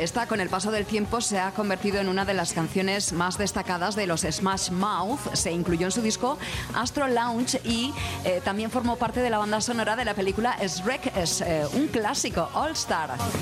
Esta, con el paso del tiempo, se ha convertido en una de las canciones más destacadas de los Smash Mouth. Se incluyó en su disco Astro Lounge y también formó parte de la banda sonora de la película Shrek. Es un clásico, All Star.